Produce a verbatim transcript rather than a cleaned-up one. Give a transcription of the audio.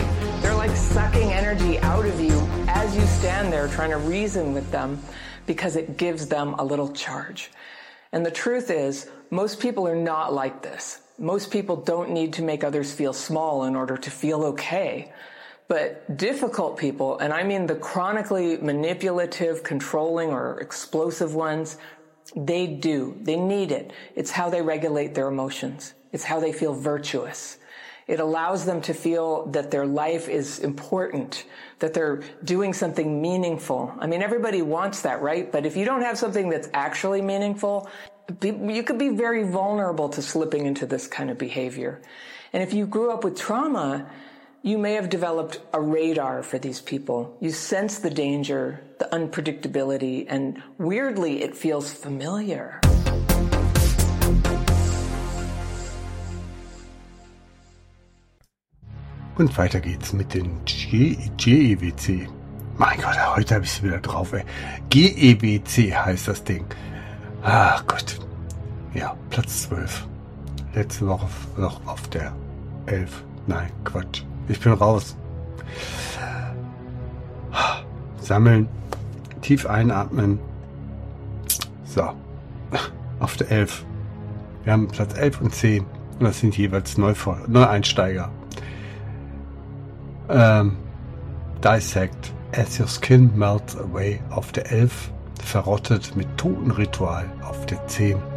They're like sucking energy out of you as you stand there trying to reason with them because it gives them a little charge. And the truth is, most people are not like this. Most people don't need to make others feel small in order to feel okay. But difficult people, and I mean the chronically manipulative, controlling, or explosive ones, they do. They need it. It's how they regulate their emotions. It's how they feel virtuous. It allows them to feel that their life is important, that they're doing something meaningful. I mean, everybody wants that, right? But if you don't have something that's actually meaningful, you could be very vulnerable to slipping into this kind of behavior. And if you grew up with trauma, you may have developed a radar for these people. You sense the danger, the unpredictability, and weirdly, it feels familiar. Und weiter geht's mit den G E W C. Mein Gott, heute habe ich es wieder drauf, ey. G E W C heißt das Ding. Ach Gott. Ja, Platz zwölf. Letzte Woche noch auf der elf. Nein, Quatsch. Ich bin raus. Sammeln. Tief einatmen. So. Auf der elf. Wir haben Platz elf und zehn. Und das sind jeweils Neuvor- Neueinsteiger. Ähm, Dissect, As Your Skin Melts Away auf der elf, Verrottet mit Totenritual auf der zehn,